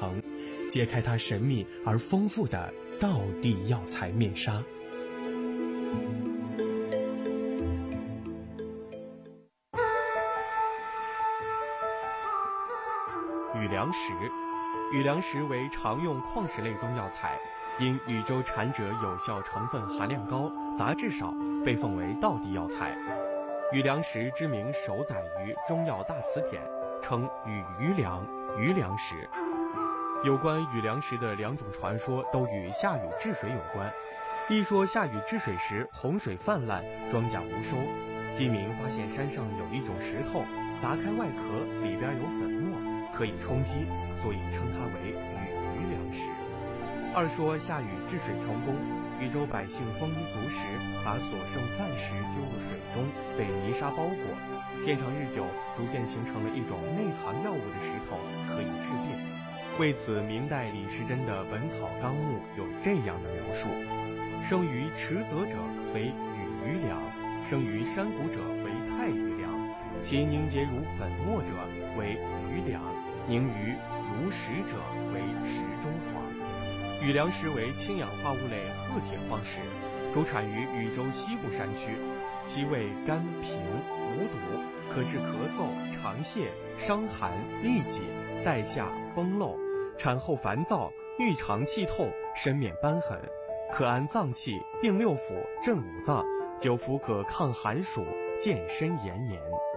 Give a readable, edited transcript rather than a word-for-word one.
程，揭开它神秘而丰富的道地药材面纱。 雨梁石，雨梁石为常用矿石类中药材，因禹州产者有效成分含量高，杂质少，被奉为道地药材。雨梁石之名首载于《中药大辞典》，称与余梁、余梁石。有关雨梁石的两种传说都与下雨治水有关。一说下雨治水时洪水泛滥，庄稼无收，饥民发现山上有一种石头，砸开外壳，里边有粉末，可以充饥，所以称它为雨梁石。二说下雨治水成功，禹州百姓丰衣足食，把所剩饭食丢入水中，被泥沙包裹，天长日久，逐渐形成了一种内藏药物的石头，可以治病。为此，明代李时珍的《本草纲目》有这样的描述：生于池泽者为雨梁，生于山谷者为太雨梁，其凝结如粉末者为雨梁，凝于如石者为石中黄。雨梁石为氢氧化物类褐铁矿石，主产于禹州西部山区，其味甘平无毒，可治咳嗽、肠泻、伤寒、痢疾、带下、崩漏，产后烦躁、郁肠气痛、身面瘢痕，可安脏气、定六腑、镇五脏，久服可抗寒暑、健身延年。